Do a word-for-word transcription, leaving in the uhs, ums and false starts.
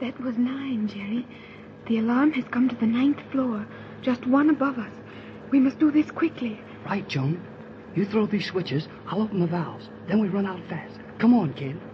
That was nine, Jerry. The alarm has come to the ninth floor, just one above us. We must do this quickly. Right, Joan. You throw these switches, I'll open the valves. Then we run out fast. Come on, kid.